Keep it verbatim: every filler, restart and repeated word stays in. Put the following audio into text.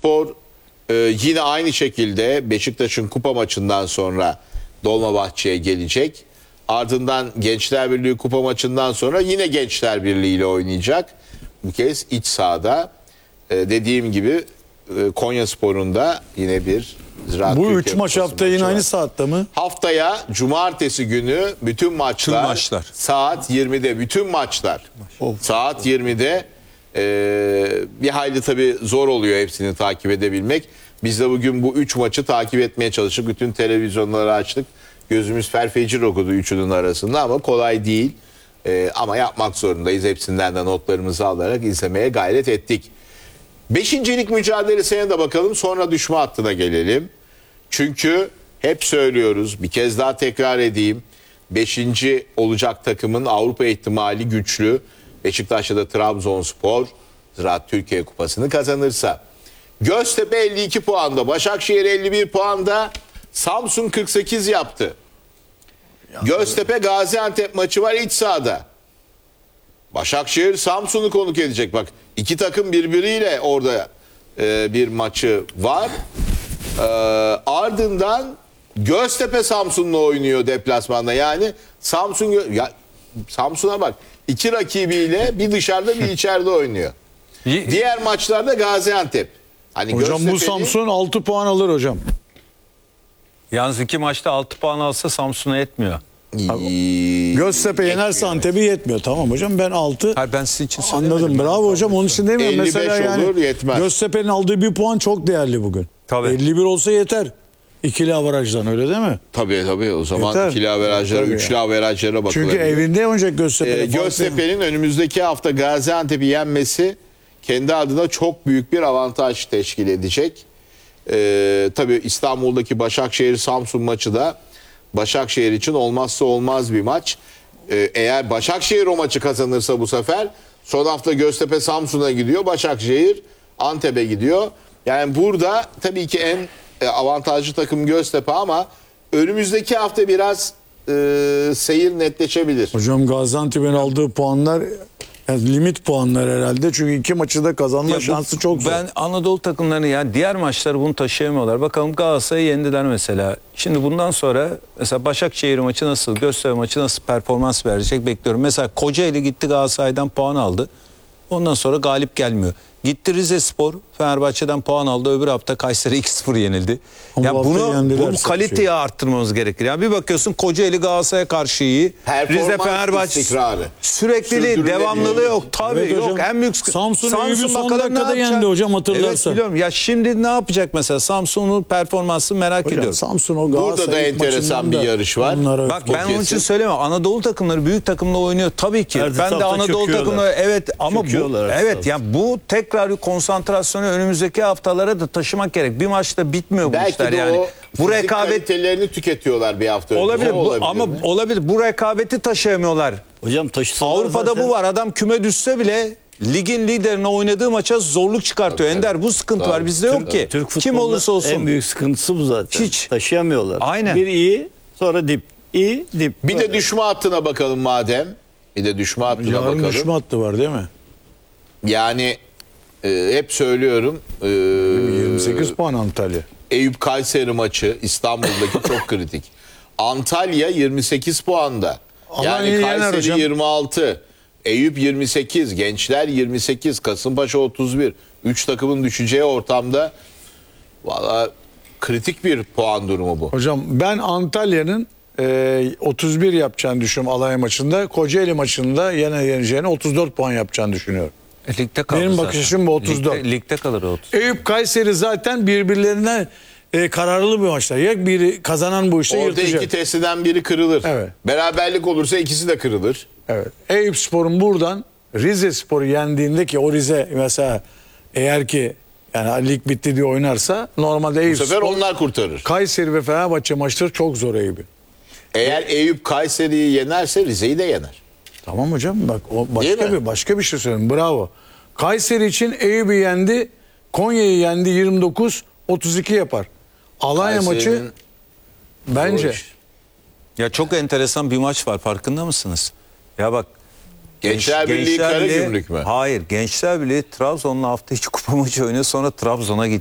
Trabzonspor e, yine aynı şekilde Beşiktaş'ın kupa maçından sonra Dolmabahçe'ye gelecek. Ardından Gençler Birliği kupa maçından sonra yine Gençler Birliği ile oynayacak. Bu kez iç sahada e, dediğim gibi e, Konyaspor'un da yine bir Ziraat Bu Türkiye üç maç Kupası hafta yine maçı aynı var. saatte mi? Haftaya cumartesi günü bütün maçlar, Tüm maçlar. saat yirmide bütün maçlar Of. saat yirmide e, bir hayli tabii zor oluyor hepsini takip edebilmek. Biz de bugün bu üç maçı takip etmeye çalıştık. Bütün televizyonları açtık. Gözümüz ferfecir okudu üçünün arasında ama kolay değil. E, ama yapmak zorundayız. Hepsinden de notlarımızı alarak izlemeye gayret ettik. Beşincilik mücadelesine de bakalım, sonra düşme hattına gelelim. Çünkü hep söylüyoruz, bir kez daha tekrar edeyim. Beşinci olacak takımın Avrupa ihtimali güçlü. Beşiktaş'ta da Trabzonspor Ziraat Türkiye Kupası'nı kazanırsa. Göztepe elli iki puanda, Başakşehir elli bir puanda, Samsun kırk sekiz yaptı. Göztepe Gaziantep maçı var iç sahada. Başakşehir Samsun'u konuk edecek. Bak iki takım birbiriyle orada e, bir maçı var. E, ardından Göztepe Samsun'la oynuyor deplasmanda. Yani Samsun ya Samsun'a bak. İki rakibiyle bir dışarıda bir içeride oynuyor. Diğer maçlarda Gaziantep. Hani Hocam bu Göztepe'nin- Samsun altı puan alır hocam. Yalnız iki maçta altı puan alsa Samsun'a yetmiyor. İyi, Göztepe yenerse yetmiyor. Antep'i yetmiyor. Tamam hocam, ben altı Hayır, ben sizin için söylemedim. anladım. Bravo hocam, onun için demiyorum. elli beş Mesela yani olur, yetmez. Göztepe'nin aldığı bir puan çok değerli bugün. Tabii. elli bir olsa yeter. İkili avarajdan, öyle değil mi? Tabii tabii, o zaman Yeter. ikili averajlara, Tabii üçlü ya. averajlara bakılabilir. Çünkü evinde oynayacak Göztepe. Ee, Göztepe'nin önümüzdeki hafta Gaziantep'i yenmesi kendi adına çok büyük bir avantaj teşkil edecek. Ee, tabii İstanbul'daki Başakşehir-Samsun maçı da Başakşehir için olmazsa olmaz bir maç. Ee, eğer Başakşehir o maçı kazanırsa bu sefer son hafta Göztepe Samsun'a gidiyor, Başakşehir Antep'e gidiyor. Yani burada tabii ki en e, avantajlı takım Göztepe ama önümüzdeki hafta biraz e, seyir netleşebilir. Hocam Gaziantep'in aldığı puanlar yani limit puanlar herhalde. Çünkü iki maçı da kazanma Ya bu- şansı çok zor. Ben Anadolu takımlarını, yani diğer maçları bunu taşıyamıyorlar. Bakalım Galatasaray'ı yendiler mesela. Şimdi bundan sonra mesela Başakşehir maçı nasıl, Göztepe maçı nasıl performans verecek bekliyorum. Mesela Kocaeli gitti Galatasaray'dan puan aldı. Ondan sonra galip gelmiyor. Gitti Rizespor, Fenerbahçe'den puan aldı. Öbür hafta Kayseri iki sıfır yenildi. Ama Ya bu hafta bunu yendiler bu kaliteyi arttırmamız gerekir. Yani bir bakıyorsun Kocaeli Galatasaray'a karşı iyi. Performans Rize Fenerbahçe istikrarı. Sürekliliği, Sürdürülebilirlik. devamlılığı yok. Tabii Evet yok. hocam. En büyük sıkıntı. Samsun Eyüp'ü son bakalım ne dakikada yapacak? yendi hocam, hatırlarsan. Evet biliyorum. Ya şimdi ne yapacak mesela? Samsun'un performansını merak Hocam ediyorum. Samsun o Burada Galatasaray da ilk enteresan maçından bir da yarış var. onlara- Bak Bu ben onun için kesin. söylemiyorum. Anadolu takımları büyük takımla oynuyor tabii ki. Her ben de hafta Anadolu çöküyorlar. takımları evet ama bu Çöküyorlar her evet hafta. yani bu tekrar bir konsantrasyonu önümüzdeki haftalara da taşımak gerek. Bir maçta bitmiyor bu Belki işler de yani. o Bu fizik rekabet kalitelerini tüketiyorlar bir hafta önce. olabilir, O bu, olabilir ama mi? olabilir. Bu rekabeti taşıyamıyorlar. Hocam taşısalar Avrupa'da zaten- bu var. Adam küme düşse bile ligin liderine oynadığı maça zorluk çıkartıyor. Tabii, Ender bu sıkıntı tabii. var. Bizde yok ki. Türk Kim futbolunda olursa olsun. en büyük sıkıntısı bu zaten. Hiç. Taşıyamıyorlar. Aynen. Bir iyi, sonra dip. İyi, dip. Bir de Böyle. düşme hattına bakalım madem. Bir de düşme hattına Yarın bakalım. düşme hattı var değil mi? Yani e, hep söylüyorum. E, yirmi sekiz puan Antalya. Eyüp Kayseri maçı İstanbul'daki çok kritik. Antalya yirmi sekiz puanda. Yani Alanya'yı yener Kayseri hocam. yirmi altı. Eyüp yirmi sekiz, Gençler yirmi sekiz, Kasımpaşa otuz bir. üç takımın düşeceği ortamda valla kritik bir puan durumu bu. Hocam ben Antalya'nın e, otuz bir yapacağını düşünüyorum Alanya maçında. Kocaeli maçında yine yeneceğini otuz dört puan yapacağını düşünüyorum. E, ligde kalır Benim zaten. bakış açım bu, otuz dört. Ligde, ligde kalır o otuz. Eyüp Kayseri zaten birbirlerine e, kararlı bir maçlar. Ya biri kazanan bu işte Orada yırtacak. iki testiden biri kırılır. Evet. Beraberlik olursa ikisi de kırılır. Evet. Eyüp Spor'un buradan Rize Spor'u yendiğinde, ki o Rize mesela eğer ki yani lig bitti diye oynarsa normalde Bu Eyüp sefer Spor, onlar kurtarır. Kayseri ve Fenerbahçe maçları çok zor Eyüp'ün. Eğer Eyüp Kayseri'yi yenerse Rize'yi de yener. Tamam hocam, bak o Değil başka mi? bir başka bir şey söyleyeyim. Bravo. Kayseri için Eyüp'ü yendi, Konya'yı yendi, yirmi dokuz otuz iki yapar. Alanya maçı Kayseri'nin bence zor iş. Ya çok enteresan bir maç var, farkında mısınız? Ya bak Gençler Birliği Gençler Birliği- Karagümrük mü? Hayır, Gençler Birliği Trabzon'la hafta içi kupa maçı oynuyor, sonra Trabzon'a gitti.